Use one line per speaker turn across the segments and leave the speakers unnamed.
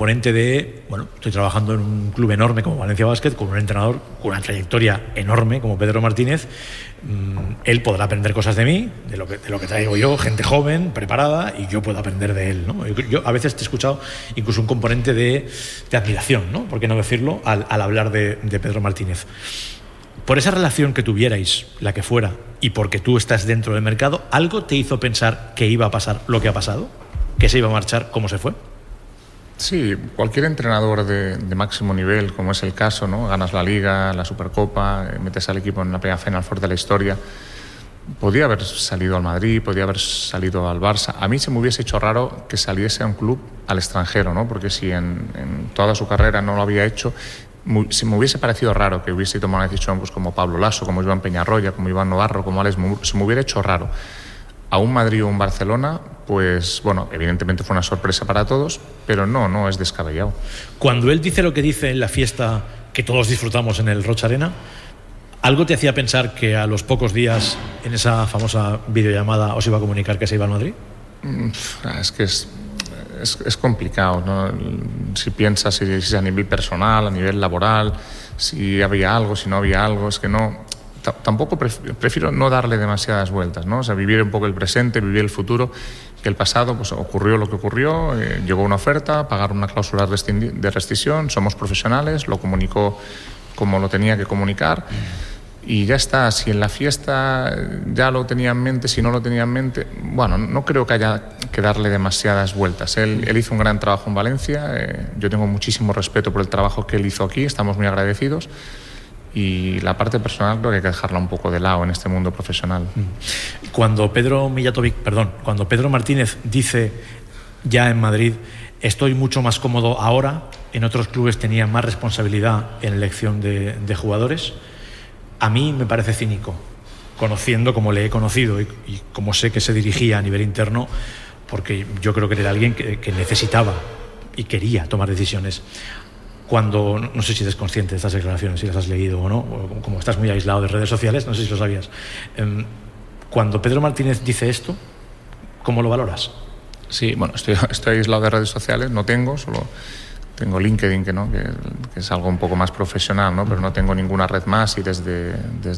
componente de, bueno, estoy trabajando en un club enorme como Valencia Basket, con un entrenador con una trayectoria enorme como Pedro Martínez. Él podrá aprender cosas de mí, de lo que traigo yo, gente joven, preparada, y yo puedo aprender de él, ¿no? Yo a veces te he escuchado incluso un componente de admiración, ¿no? ¿Por qué no decirlo? Al hablar de Pedro Martínez. Por esa relación que tuvierais, la que fuera, y porque tú estás dentro del mercado, ¿algo te hizo pensar que iba a pasar lo que ha pasado? ¿Que se iba a marchar como se fue?
Sí, cualquier entrenador de máximo nivel, como es el caso, ¿no? Ganas la Liga, la Supercopa, metes al equipo en la primera Final Four de la historia. Podía haber salido al Madrid, podía haber salido al Barça. A mí se me hubiese hecho raro que saliese a un club al extranjero, ¿no? Porque si en toda su carrera no lo había hecho, se me hubiese parecido raro que hubiese tomado una decisión pues, como Pablo Lasso, como Iván Peñarroya, como Iván Navarro, como Alex Mumbrú. Se me hubiera hecho raro. A un Madrid o un Barcelona, pues bueno, evidentemente fue una sorpresa para todos, pero no es descabellado.
Cuando él dice lo que dice en la fiesta que todos disfrutamos en el Rocha Arena, ¿algo te hacía pensar que a los pocos días en esa famosa videollamada os iba a comunicar que se iba al Madrid?
Es que es complicado, ¿no? Si piensas si es a nivel personal, a nivel laboral, si había algo, si no había algo, es que no... Tampoco prefiero no darle demasiadas vueltas, ¿no? O sea, vivir un poco el presente, vivir el futuro, que el pasado pues ocurrió lo que ocurrió, llegó una oferta, pagar una cláusula de rescisión, somos profesionales, lo comunicó como lo tenía que comunicar y ya está. Si en la fiesta ya lo tenía en mente, si no lo tenía en mente, bueno, no creo que haya que darle demasiadas vueltas. Él hizo un gran trabajo en Valencia, yo tengo muchísimo respeto por el trabajo que él hizo aquí, estamos muy agradecidos. Y la parte personal creo que hay que dejarla un poco de lado en este mundo profesional.
Cuando Pedro Martínez dice ya en Madrid, estoy mucho más cómodo ahora, en otros clubes tenía más responsabilidad en elección de jugadores, a mí me parece cínico, conociendo como le he conocido y como sé que se dirigía a nivel interno, porque yo creo que era alguien que necesitaba y quería tomar decisiones. Cuando, no sé si eres consciente de estas declaraciones, si las has leído o no, o como estás muy aislado de redes sociales, no sé si lo sabías. Cuando Pedro Martínez dice esto, ¿cómo lo valoras?
Sí, bueno, estoy aislado de redes sociales, no tengo, solo tengo LinkedIn, que es algo un poco más profesional, ¿no? Pero no tengo ninguna red más y desde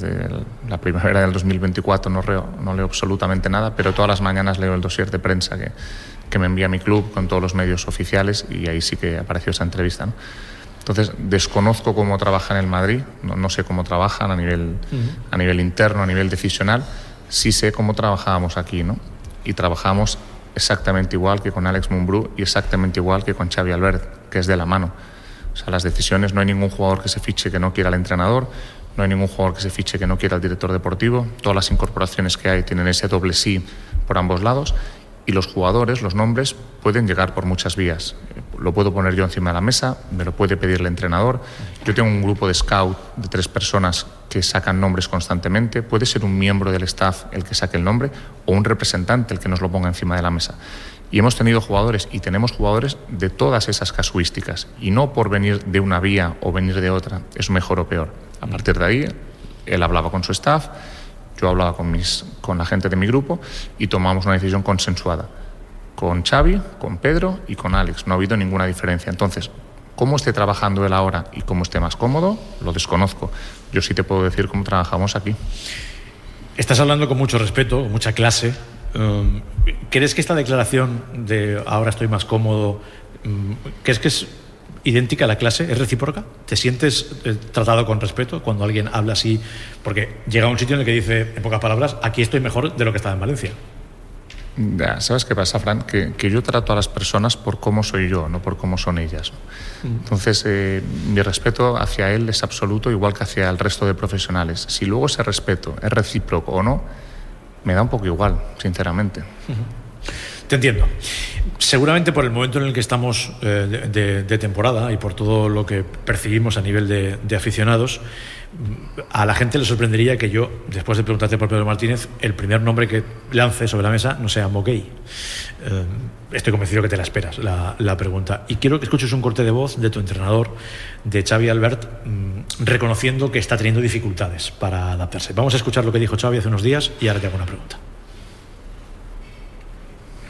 la primavera del 2024 no leo absolutamente nada, pero todas las mañanas leo el dossier de prensa que me envía mi club con todos los medios oficiales y ahí sí que apareció esa entrevista, ¿no? Entonces, desconozco cómo trabajan en el Madrid, no sé cómo trabajan a nivel interno, a nivel decisional. Sí sé cómo trabajábamos aquí, ¿no? Y trabajamos exactamente igual que con Alex Mumbrú y exactamente igual que con Xavi Albert, que es de la mano. O sea, las decisiones, no hay ningún jugador que se fiche que no quiera al entrenador, no hay ningún jugador que se fiche que no quiera al director deportivo. Todas las incorporaciones que hay tienen ese doble sí por ambos lados. Y los jugadores, los nombres, pueden llegar por muchas vías. Lo puedo poner yo encima de la mesa, me lo puede pedir el entrenador. Yo tengo un grupo de scout de 3 personas que sacan nombres constantemente. Puede ser un miembro del staff el que saque el nombre o un representante el que nos lo ponga encima de la mesa. Y hemos tenido jugadores y tenemos jugadores de todas esas casuísticas. Y no por venir de una vía o venir de otra es mejor o peor. A partir de ahí, él hablaba con su staff, yo hablaba con la gente de mi grupo y tomamos una decisión consensuada. Con Xavi, con Pedro y con Alex. No ha habido ninguna diferencia. Entonces, cómo esté trabajando él ahora y cómo esté más cómodo, lo desconozco. Yo sí te puedo decir cómo trabajamos aquí.
Estás hablando con mucho respeto, mucha clase. ¿Crees que esta declaración de ahora estoy más cómodo, crees que es idéntica a la clase? ¿Es recíproca? ¿Te sientes tratado con respeto cuando alguien habla así? Porque llega a un sitio en el que dice, en pocas palabras, aquí estoy mejor de lo que estaba en Valencia.
Ya, ¿sabes qué pasa, Fran? Que yo trato a las personas por cómo soy yo, no por cómo son ellas, ¿no? Entonces, mi respeto hacia él es absoluto, igual que hacia el resto de profesionales. Si luego ese respeto es recíproco o no, me da un poco igual, sinceramente.
Te entiendo. Seguramente por el momento en el que estamos de temporada y por todo lo que percibimos a nivel de aficionados, a la gente le sorprendería que yo, después de preguntarte por Pedro Martínez, el primer nombre que lance sobre la mesa no sea Moguey. Estoy convencido que te la esperas, la pregunta. Y quiero que escuches un corte de voz de tu entrenador, de Xavi Albert, reconociendo que está teniendo dificultades para adaptarse. Vamos a escuchar lo que dijo Xavi hace unos días y ahora te hago una pregunta.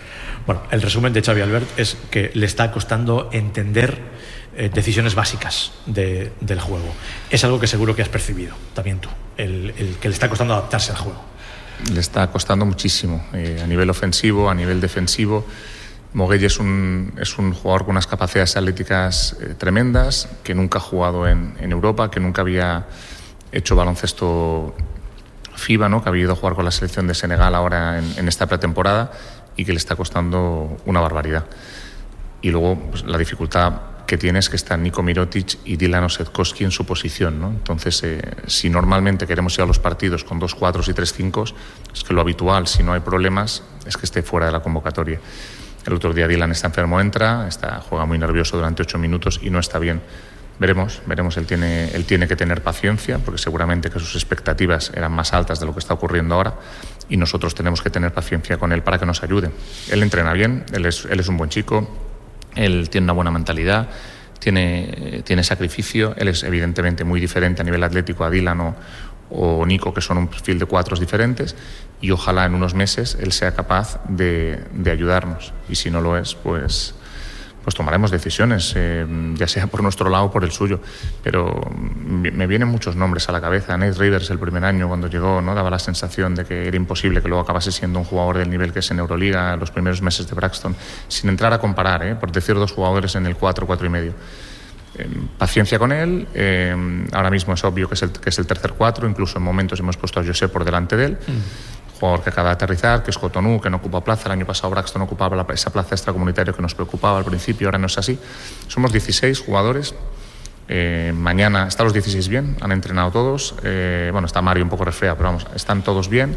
Bueno, el resumen de Xavi Albert es que le está costando entender decisiones básicas del juego. Es algo que seguro que has percibido también tú, el que le está costando adaptarse al juego.
Le está costando muchísimo, a nivel ofensivo, a nivel defensivo. Moguelle es un jugador con unas capacidades atléticas tremendas, que nunca ha jugado en Europa, que nunca había hecho baloncesto FIBA, ¿no? Que había ido a jugar con la selección de Senegal ahora en esta pretemporada, y que le está costando una barbaridad. Y luego pues, la dificultad que tiene es que están Niko Mirotic y Dylan Osetkowski en su posición, ¿no? Entonces, si normalmente queremos ir a los partidos con 2 4 y 3 5, es que lo habitual, si no hay problemas, es que esté fuera de la convocatoria. El otro día Dylan está enfermo, juega muy nervioso durante 8 minutos y no está bien. Veremos, él tiene que tener paciencia, porque seguramente que sus expectativas eran más altas de lo que está ocurriendo ahora, y nosotros tenemos que tener paciencia con él para que nos ayude. Él entrena bien, él es un buen chico, él tiene una buena mentalidad, tiene sacrificio, él es evidentemente muy diferente a nivel atlético a Dylan o Nico, que son un perfil de 4 diferentes, y ojalá en unos meses él sea capaz de ayudarnos, y si no lo es, pues tomaremos decisiones, ya sea por nuestro lado o por el suyo. Pero me vienen muchos nombres a la cabeza. Nate Rivers, el primer año cuando llegó, ¿no? Daba la sensación de que era imposible que luego acabase siendo un jugador del nivel que es en Euroliga, los primeros meses de Braxton, sin entrar a comparar, por decir 2 jugadores en el 4 y medio. Paciencia con él. Ahora mismo es obvio que es el tercer 4, incluso en momentos hemos puesto a José por delante de él. Jugador que acaba de aterrizar, que es Cotonou, que no ocupa plaza. El año pasado Braxton ocupaba esa plaza extracomunitaria que nos preocupaba al principio, ahora no es así. Somos 16 jugadores. Mañana están los 16 bien, han entrenado todos. Está Mario un poco resfriado, pero vamos, están todos bien.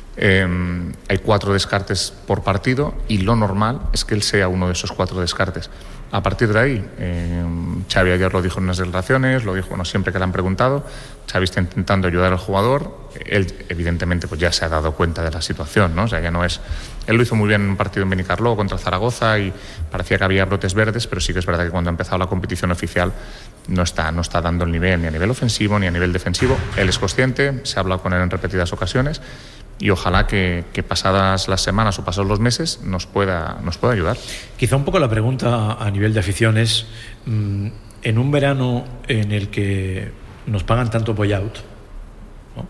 Hay 4 descartes por partido, y lo normal es que él sea uno de esos 4 descartes. A partir de ahí, Xavi ayer lo dijo en unas declaraciones, lo dijo siempre que le han preguntado. Xavi está intentando ayudar al jugador. Él, evidentemente, pues ya se ha dado cuenta de la situación, ¿no? O sea, ya no es... Él lo hizo muy bien en un partido en Benicarló contra Zaragoza y parecía que había brotes verdes, pero sí que es verdad que cuando ha empezado la competición oficial no está dando el nivel, ni a nivel ofensivo ni a nivel defensivo. Él es consciente, se ha hablado con él en repetidas ocasiones, y ojalá que pasadas las semanas o pasados los meses nos pueda ayudar.
Quizá un poco la pregunta a nivel de afición es, en un verano en el que nos pagan tanto buyout, ¿no?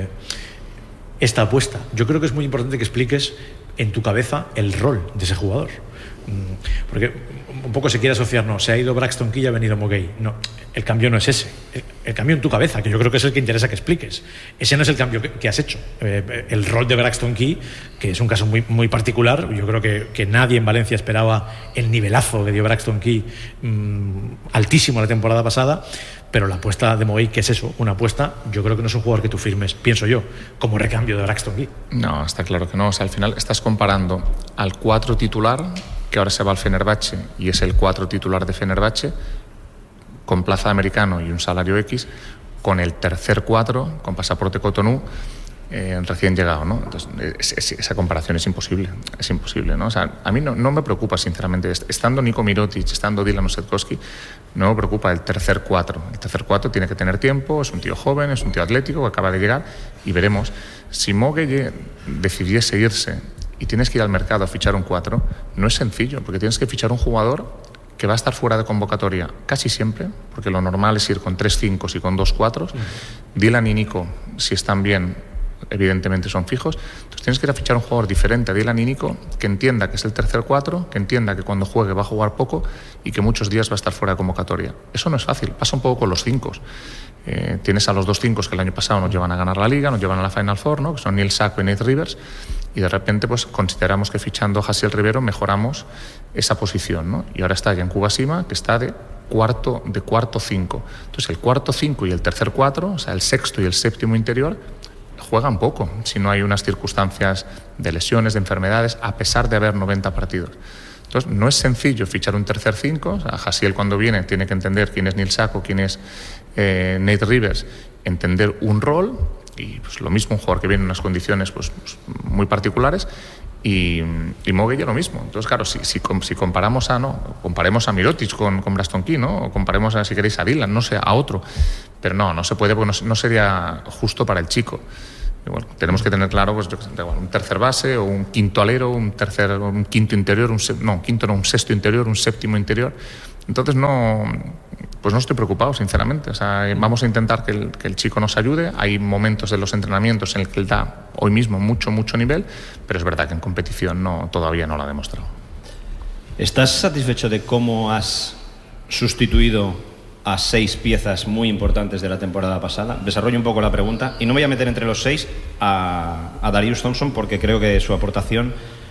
Esta apuesta, yo creo que es muy importante que expliques en tu cabeza el rol de ese jugador, porque un poco se quiere asociar, no, se ha ido Braxton Key y ha venido Mogueye. No, el cambio no es ese. El cambio en tu cabeza, que yo creo que es el que interesa que expliques. Ese no es el cambio que has hecho. El rol de Braxton Key, que es un caso muy, muy particular, yo creo que nadie en Valencia esperaba el nivelazo que dio Braxton Key, altísimo la temporada pasada, pero la apuesta de Mogueye, que es eso, una apuesta, yo creo que no es un jugador que tú firmes, pienso yo, como recambio de Braxton Key.
No, está claro que no. O sea, al final estás comparando al 4 titular, que ahora se va al Fenerbahce y es el 4 titular de Fenerbahce, con plaza de americano y un salario X, con el tercer 4, con pasaporte Cotonou, recién llegado, ¿no? Entonces, esa comparación es imposible, ¿no? O sea, a mí no me preocupa, sinceramente, estando Niko Mirotic, estando Dylan Osetkowski, no me preocupa el tercer 4. El tercer 4 tiene que tener tiempo, es un tío joven, es un tío atlético que acaba de llegar, y veremos. Si Mogueye decidiese irse y tienes que ir al mercado a fichar un 4, no es sencillo, porque tienes que fichar un jugador que va a estar fuera de convocatoria casi siempre, porque lo normal es ir con 3 5 y con 2 4. Dylan y Nico, si están bien, evidentemente son fijos. Entonces tienes que ir a fichar un jugador diferente a Dylan y Nico, que entienda que es el tercer 4, que entienda que cuando juegue va a jugar poco y que muchos días va a estar fuera de convocatoria. Eso no es fácil, pasa un poco con los 5. Tienes a los 2 5 que el año pasado nos llevan a ganar la Liga, nos llevan a la Final Four, ¿no? Que son Neil Sacco y Nate Rivers, y de repente pues consideramos que fichando a Jassiel Rivero mejoramos esa posición, ¿no? Y ahora está Yankuba Sima, que está de cuarto 5. Entonces el cuarto 5 y el tercer 4, o sea, el sexto y el séptimo interior, juegan poco si no hay unas circunstancias de lesiones, de enfermedades, a pesar de haber 90 partidos. Entonces no es sencillo fichar un tercer 5. O sea, Jassiel cuando viene tiene que entender quién es Neil Sacco, quién es Nate Rivers, entender un rol, y pues lo mismo un jugador que viene en unas condiciones pues muy particulares, y Mogueye lo mismo. Entonces claro, si comparamos comparemos a Mirotic con Braxton Key, ¿no? O comparemos si queréis a Dylan, no sé, a otro, pero no se puede, porque no sería justo para el chico. Igual, tenemos que tener claro, pues, un tercer base o un quinto alero, un quinto interior, un sexto interior, un séptimo interior. Entonces no estoy preocupado, sinceramente. O sea, vamos a intentar que el chico nos ayude. Hay momentos de los entrenamientos en el que él da hoy mismo mucho nivel, pero es verdad que en competición todavía no lo ha demostrado.
¿Estás satisfecho de cómo has sustituido a 6 piezas muy importantes de la temporada pasada? Desarrollo un poco la pregunta y no me voy a meter entre los 6 a Darius Thompson, porque creo que su aportación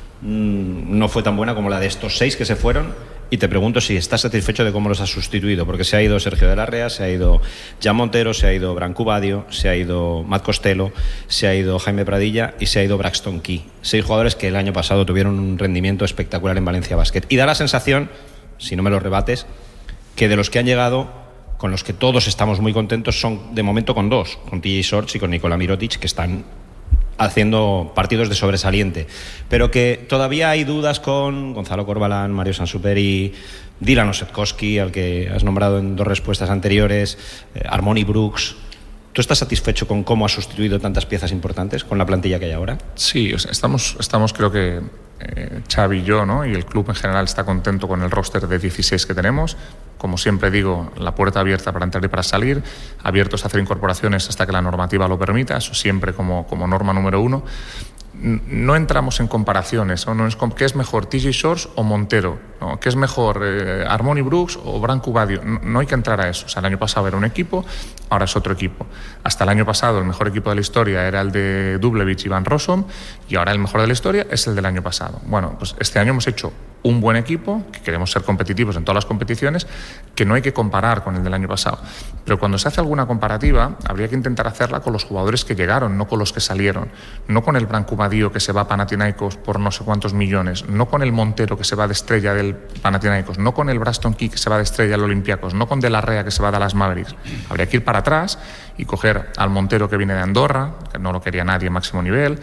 no fue tan buena como la de estos 6 que se fueron. Y te pregunto si estás satisfecho de cómo los has sustituido, porque se ha ido Sergio de la Rea, se ha ido Jan Montero, se ha ido Branco Badio, se ha ido Matt Costello, se ha ido Jaime Pradilla y se ha ido Braxton Key. 6 jugadores que el año pasado tuvieron un rendimiento espectacular en Valencia Basket. Y da la sensación, si no me lo rebates, que de los que han llegado, con los que todos estamos muy contentos, son de momento con 2, con TJ Shorts y con Nikola Mirotic, que están haciendo partidos de sobresaliente, pero que todavía hay dudas con Gonzalo Corbalán, Mario Sansuperi, Dylan Osetkowski, al que has nombrado en 2 respuestas anteriores, Armoni Brooks. ¿Tú estás satisfecho con cómo has sustituido tantas piezas importantes con la plantilla que hay ahora?
Sí, o sea, estamos creo que Xavi y yo, ¿no? Y el club en general está contento con el roster de 16 que tenemos. Como siempre digo, la puerta abierta para entrar y para salir, abiertos a hacer incorporaciones hasta que la normativa lo permita, eso siempre como norma número 1. No entramos en comparaciones, ¿no? No es ¿qué es mejor, TJ Shorts o Montero? ¿No? ¿Qué es mejor, Armoni Brooks o Branco Badio? No hay que entrar a eso. O sea, el año pasado era un equipo, ahora es otro equipo. Hasta el año pasado el mejor equipo de la historia era el de Dublevich y Van Rossum, y ahora el mejor de la historia es el del año pasado. Bueno, pues este año hemos hecho un buen equipo, que queremos ser competitivos en todas las competiciones, que no hay que comparar con el del año pasado. Pero cuando se hace alguna comparativa, habría que intentar hacerla con los jugadores que llegaron, no con los que salieron. No con el Branco Badio que se va a Panathinaikos por no sé cuántos millones, no con el Montero que se va de estrella del Panathinaikos, no con el Braxton Key que se va de estrella del Olympiacos, no con De la Rea que se va a Dallas Mavericks. Habría que ir para atrás y coger al Montero que viene de Andorra, que no lo quería nadie máximo nivel,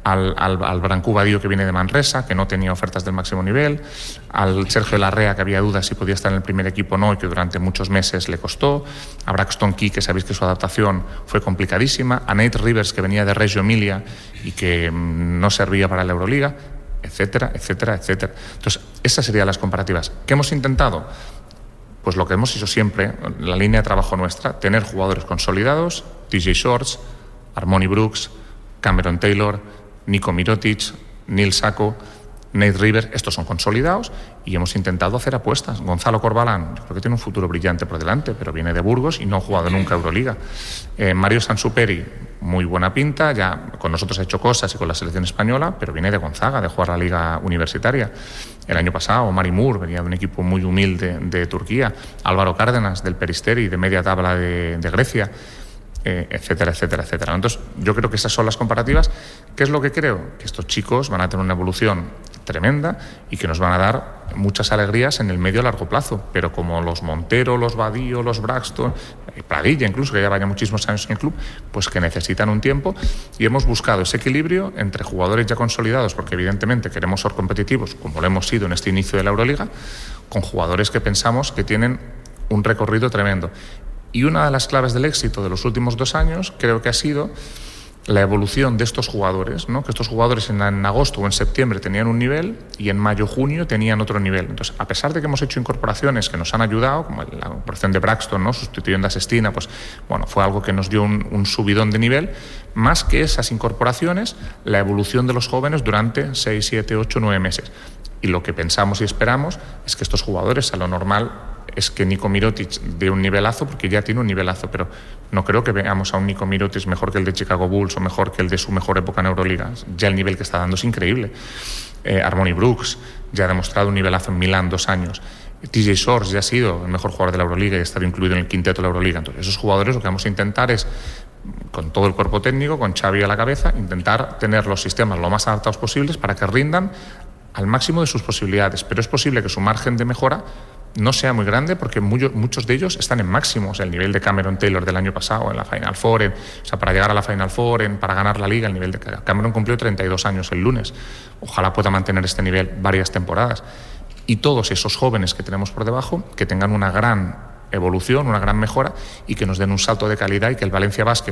al Branco Badio que viene de Manresa, que no tenía ofertas del máximo nivel, al Sergio de la Rea, que había dudas si podía estar en el primer equipo o no, y que durante muchos meses le costó, a Braxton Key, que sabéis que su adaptación fue complicadísima, a Nate Rivers, que venía de Reggio Emilia y que no servía para la Euroliga, etcétera, etcétera, etcétera. Entonces, esas serían las comparativas. ¿Qué hemos intentado? Pues lo que hemos hecho siempre, la línea de trabajo nuestra, tener jugadores consolidados, TJ Shorts, Armoni Brooks, Cameron Taylor, Niko Mirotic, Neil Sacco, Nate Rivers, estos son consolidados, y hemos intentado hacer apuestas. Gonzalo Corbalán, yo creo que tiene un futuro brillante por delante, pero viene de Burgos y no ha jugado nunca Euroliga. Mario Sansuperi, muy buena pinta, ya con nosotros ha hecho cosas y con la selección española, pero viene de Gonzaga, de jugar la liga universitaria. El año pasado, Mari Moore venía de un equipo muy humilde de Turquía, Álvaro Cárdenas del Peristeri, de media tabla de Grecia, etcétera, etcétera, etcétera. Entonces, yo creo que esas son las comparativas. ¿Qué es lo que creo? Que estos chicos van a tener una evolución tremenda y que nos van a dar muchas alegrías en el medio a largo plazo, pero como los Montero, los Badio, los Braxton, Pradilla incluso, que ya vaya muchísimos años en el club, pues que necesitan un tiempo, y hemos buscado ese equilibrio entre jugadores ya consolidados, porque evidentemente queremos ser competitivos, como lo hemos sido en este inicio de la Euroliga, con jugadores que pensamos que tienen un recorrido tremendo. Y una de las claves del éxito de los últimos 2 años creo que ha sido la evolución de estos jugadores, ¿no? Que estos jugadores en agosto o en septiembre tenían un nivel y en mayo, junio tenían otro nivel. Entonces, a pesar de que hemos hecho incorporaciones que nos han ayudado, como la incorporación de Braxton, ¿no? Sustituyendo a Sestina, pues bueno, fue algo que nos dio un subidón de nivel. Más que esas incorporaciones, la evolución de los jóvenes durante 6, 7, 8, 9 meses. Y lo que pensamos y esperamos es que estos jugadores, a lo normal, es que Niko Mirotic dé un nivelazo, porque ya tiene un nivelazo, pero no creo que veamos a un Niko Mirotic mejor que el de Chicago Bulls o mejor que el de su mejor época en Euroliga. Ya el nivel que está dando es increíble. Armoni Brooks ya ha demostrado un nivelazo en Milán 2 años. TJ Shorts ya ha sido el mejor jugador de la Euroliga y ha estado incluido en el quinteto de la Euroliga. Entonces, esos jugadores lo que vamos a intentar es, con todo el cuerpo técnico, con Xavi a la cabeza, intentar tener los sistemas lo más adaptados posibles para que rindan al máximo de sus posibilidades. Pero es posible que su margen de mejora no sea muy grande, porque muchos de ellos están en máximos. El nivel de Cameron Taylor del año pasado en la Final Four, o sea, para llegar a la Final Four, para ganar la Liga, el nivel de Cameron cumplió 32 años el lunes. Ojalá pueda mantener este nivel varias temporadas. Y todos esos jóvenes que tenemos por debajo, que tengan una gran evolución, una gran mejora, y que nos den un salto de calidad, y que el Valencia Basket,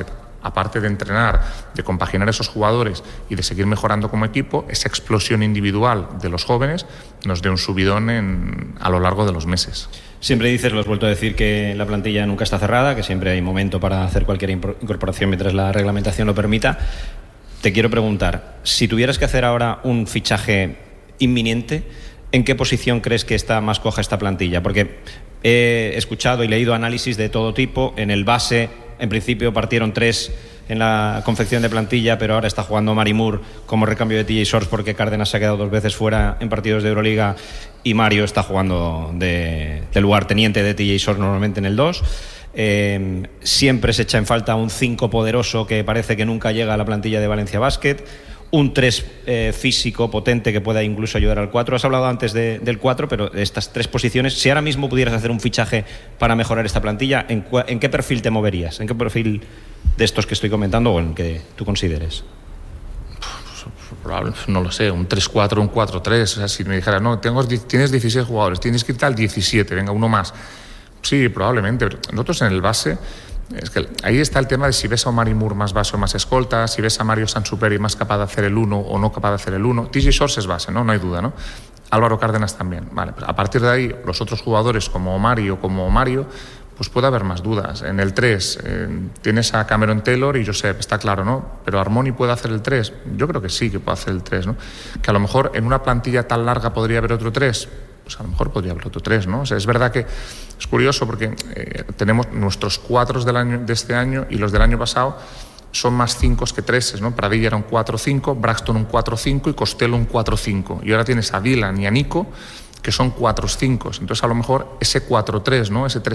aparte de entrenar, de compaginar esos jugadores y de seguir mejorando como equipo, esa explosión individual de los jóvenes nos dé un subidón a lo largo de los meses.
Siempre dices, lo has vuelto a decir, que la plantilla nunca está cerrada, que siempre hay momento para hacer cualquier incorporación mientras la reglamentación lo permita. Te quiero preguntar, si tuvieras que hacer ahora un fichaje inminente, ¿en qué posición crees que está más coja esta plantilla? Porque he escuchado y leído análisis de todo tipo. En el base, en principio, partieron 3 en la confección de plantilla, pero ahora está jugando Mari Moore como recambio de TJ Shorts porque Cárdenas se ha quedado 2 veces fuera en partidos de Euroliga y Mario está jugando de lugarteniente de TJ Shorts normalmente en el 2. Siempre se echa en falta un 5 poderoso que parece que nunca llega a la plantilla de Valencia Basket, un 3 físico potente que pueda incluso ayudar al 4. Has hablado antes del 4, pero de estas 3 posiciones, si ahora mismo pudieras hacer un fichaje para mejorar esta plantilla, ¿en qué perfil te moverías? ¿En qué perfil de estos que estoy comentando o en que tú consideres?
No lo sé, un 3-4, un 4-3. O sea, si me dijeras, no, tienes 16 jugadores, tienes que irte al 17, venga, uno más. Sí, probablemente. Pero nosotros en el base, es que ahí está el tema de si ves a Mari Moore más base o más escolta, si ves a Mario Sansuperi más capaz de hacer el 1 o no capaz de hacer el 1. TJ Shorts es base, ¿no? No hay duda, ¿no? Álvaro Cárdenas también. Vale, pues a partir de ahí, los otros jugadores como Mari o como Mario, pues puede haber más dudas. En el 3 tienes a Cameron Taylor y Josep, está claro, ¿no? Pero Armoni puede hacer el 3. Yo creo que sí que puede hacer el 3, ¿no? Que a lo mejor en una plantilla tan larga podría haber otro 3. Pues a lo mejor podría haber otro 3, ¿no? O sea, es verdad que es curioso porque tenemos nuestros 4 de este año y los del año pasado son más 5 que 3, ¿no? Pradilla era un 4-5, Braxton un 4-5 y Costello un 4-5. Y ahora tienes a Dylan y a Nico, que son 4-5. Entonces, a lo mejor ese 4-3, ¿no? Ese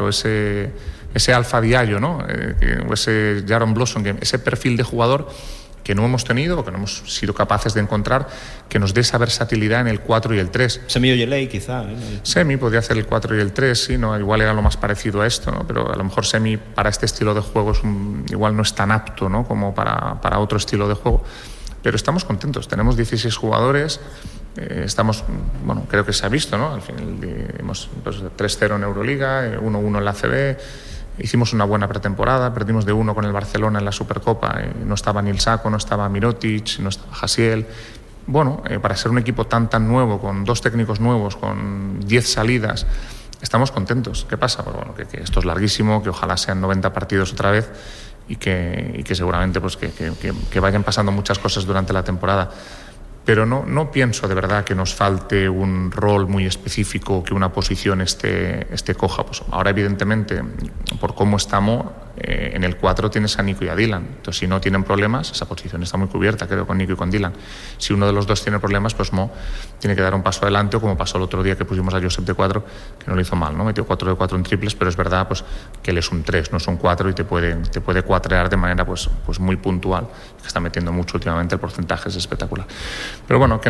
3-4, ese Alfa Diallo, ¿no? O ese Jaron Blossom, ese perfil de jugador que no hemos tenido o que no hemos sido capaces de encontrar, que nos dé esa versatilidad en el 4 y el 3.
Semi Ojeley, quizá.
Semi podría hacer el 4 y el 3, sí, ¿no? Igual era lo más parecido a esto, ¿no? Pero a lo mejor Semi para este estilo de juego igual no es tan apto, ¿no? Como para otro estilo de juego. Pero estamos contentos, tenemos 16 jugadores, estamos, bueno, creo que se ha visto, ¿no? Al final hemos 3-0 en Euroliga, 1-1 en la ACB. Hicimos una buena pretemporada, perdimos de 1 con el Barcelona en la Supercopa, no estaba Nil Sako, no estaba Mirotic, no estaba Hasiel. Bueno, para ser un equipo tan nuevo, con 2 técnicos nuevos, con 10 salidas, estamos contentos. ¿Qué pasa? Pues bueno, que esto es larguísimo, que ojalá sean 90 partidos otra vez y que seguramente pues que vayan pasando muchas cosas durante la temporada. Pero no pienso de verdad que nos falte un rol muy específico, que una posición esté coja. Pues ahora, evidentemente, por cómo estamos, en el 4 tienes a Nico y a Dylan. Entonces, si no tienen problemas, esa posición está muy cubierta, creo, con Nico y con Dylan. Si uno de los dos tiene problemas, pues Mo tiene que dar un paso adelante, o como pasó el otro día que pusimos a Josep de 4, que no lo hizo mal, ¿no? Metió 4 de 4 en triples, pero es verdad pues que él es un 3, no es un 4 y te puede cuatrear de manera pues muy puntual. Que está metiendo mucho últimamente, el porcentaje es espectacular. Pero bueno,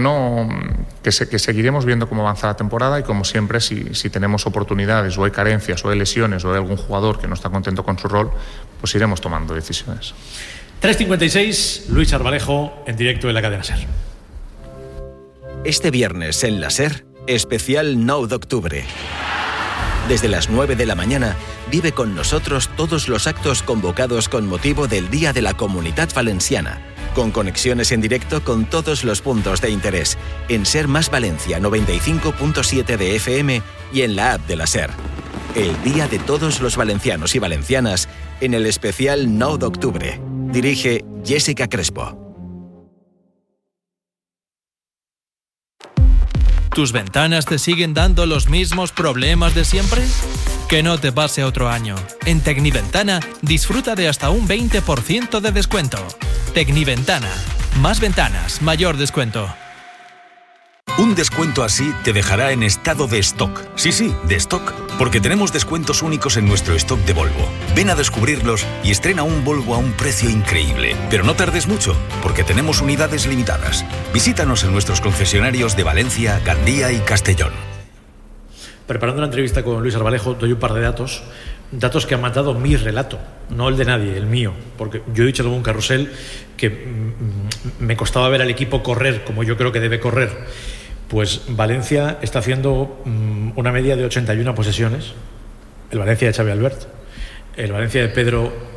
que seguiremos viendo cómo avanza la temporada y como siempre, si tenemos oportunidades o hay carencias o hay lesiones o hay algún jugador que no está contento con su rol, pues iremos tomando decisiones.
3:56, Luis Arbalejo en directo en la cadena SER.
Este viernes en la SER, especial 9 de octubre. Desde las 9 de la mañana, vive con nosotros todos los actos convocados con motivo del Día de la Comunitat Valenciana, con conexiones en directo con todos los puntos de interés, en SER Más Valencia 95.7 de FM y en la app de la SER. El Día de todos los valencianos y valencianas en el especial 9 de octubre. Dirige Jessica Crespo.
¿Tus ventanas te siguen dando los mismos problemas de siempre? Que no te pase otro año. En Tecniventana disfruta de hasta un 20% de descuento. Tecniventana. Más ventanas, mayor descuento.
Un descuento así te dejará en estado de stock. Sí, de stock. Porque tenemos descuentos únicos en nuestro stock de Volvo. Ven a descubrirlos y estrena un Volvo a un precio increíble. Pero no tardes mucho, porque tenemos unidades limitadas. Visítanos en nuestros concesionarios de Valencia, Gandía y Castellón.
Preparando la entrevista con Luis Arbalejo, doy un par de datos que han matado mi relato, no el de nadie, el mío, porque yo he dicho en un carrusel que me costaba ver al equipo correr como yo creo que debe correr. Pues Valencia está haciendo una media de 81 posesiones, el Valencia de Xavi Albert, el Valencia de Pedro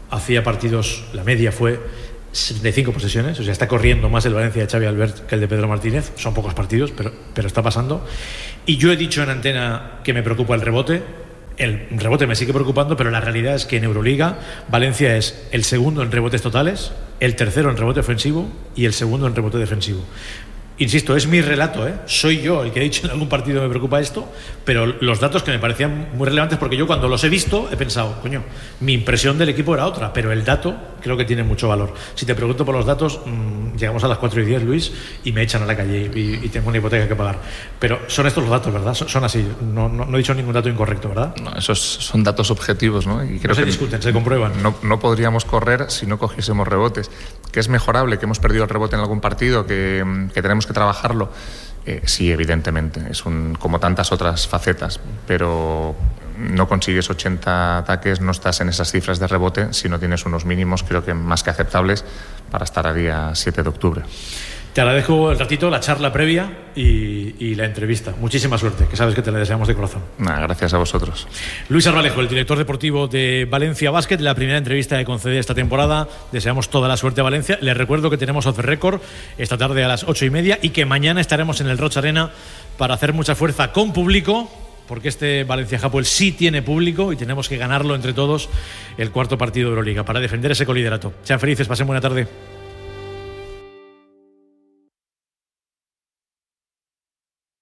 hacía partidos, la media fue 75 posesiones, o sea, está corriendo más el Valencia de Xavi Albert que el de Pedro Martínez. Son pocos partidos, pero está pasando. Y yo he dicho en antena que me preocupa el rebote. El rebote me sigue preocupando, pero la realidad es que en Euroliga Valencia es el segundo en rebotes totales, el tercero en rebote ofensivo y el segundo en rebote defensivo. Insisto, es mi relato, ¿eh? Soy yo el que he dicho en algún partido me preocupa esto, pero los datos que me parecían muy relevantes, porque yo cuando los he visto he pensado, coño, mi impresión del equipo era otra, pero el dato creo que tiene mucho valor. Si te pregunto por los datos, llegamos a las 4:10, Luis, y me echan a la calle y tengo una hipoteca que pagar. Pero son estos los datos, ¿verdad? Son así, no he dicho ningún dato incorrecto, ¿verdad?
No, esos son datos objetivos, ¿no? Y creo
no se
que
discuten, se comprueban.
No podríamos correr si no cogiésemos rebotes. Que es mejorable, que hemos perdido el rebote en algún partido, que tenemos que trabajarlo. Sí, evidentemente, es como tantas otras facetas, pero no consigues 80 ataques, no estás en esas cifras de rebote si no tienes unos mínimos, creo que más que aceptables, para estar a día 7 de octubre.
Te agradezco el ratito, la charla previa y la entrevista. Muchísima suerte, que sabes que te la deseamos de corazón.
Gracias a vosotros.
Luis Arbalejo, el director deportivo de Valencia Basket, la primera entrevista que concede esta temporada. Deseamos toda la suerte a Valencia. Les recuerdo que tenemos Off the Record esta tarde a las 8:30 y que mañana estaremos en el Roig Arena para hacer mucha fuerza con público, porque este Valencia-Hapoel sí tiene público y tenemos que ganarlo entre todos el cuarto partido de Euroliga para defender ese coliderato. Sean felices, pasen buena tarde.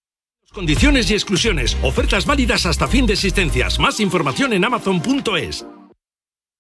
Condiciones y exclusiones. Ofertas válidas hasta fin de existencias. Más información en Amazon.es.